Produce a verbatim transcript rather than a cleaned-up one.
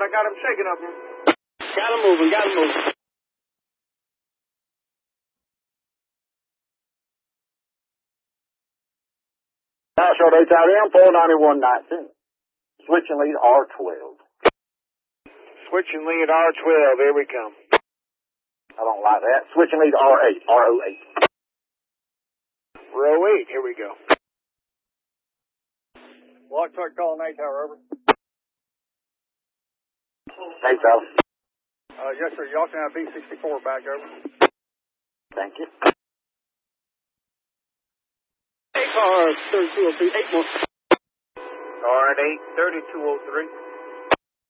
right, I got him shaking up here. Got him moving, got him moving. National daytime M four ninety-one nineteen. Switching lead R twelve. Switching lead R twelve, here we come. I don't like that. Switching lead R eight, R oh eight. Row eight, here we go. Block truck calling eight tower, over. Hey, Tower. Uh, yes, sir. Y'all can have B sixty-four back, over. Thank you. Eight car, thirty-two oh three, eight more. All right, eight, thirty-two oh three.